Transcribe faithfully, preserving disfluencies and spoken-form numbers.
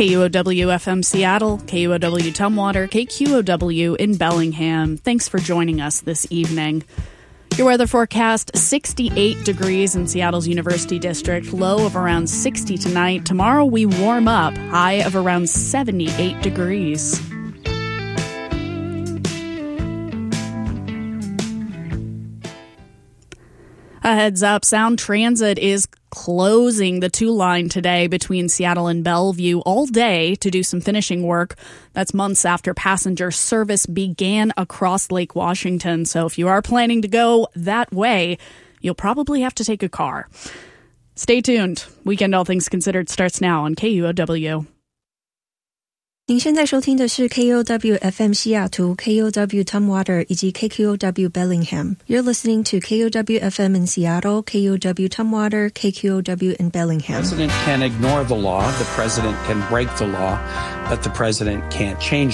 K U O W F M Seattle, K U O W Tumwater, K Q O W in Bellingham. Thanks for joining us this evening. Your weather forecast, sixty-eight degrees in Seattle's University District, low of around sixty tonight. Tomorrow we warm up, high of around seventy-eight degrees. A heads up, Sound Transit is closing the two-line today between Seattle and Bellevue all day to do some finishing work. That's months after passenger service began across Lake Washington. So if you are planning to go that way, you'll probably have to take a car. Stay tuned. Weekend All Things Considered starts now on K U O W. 您现在收听的是 K O W F M 西雅图 K O W Tumwater 以及 K Q O W Bellingham. You're listening to K O W F M in Seattle, K O W Tumwater, K Q O W in Bellingham. The president can ignore the law, the president can break the law, but the president can't change